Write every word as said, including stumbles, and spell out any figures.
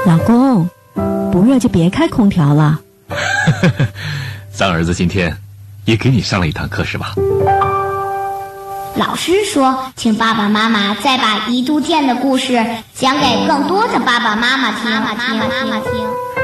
老公，不热就别开空调了。 三儿子今天也给你上了一堂课是吧？ 老师说，请爸爸妈妈再把移都店的故事讲给更多的爸爸妈妈听。妈妈听，妈妈听。